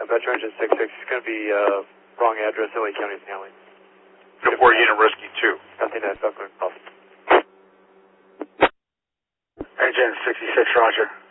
Metro Engine 66. It's going to be wrong address, LA County is handling. Report Unit Risky 2. Nothing that's Falcon. Engine 66, roger.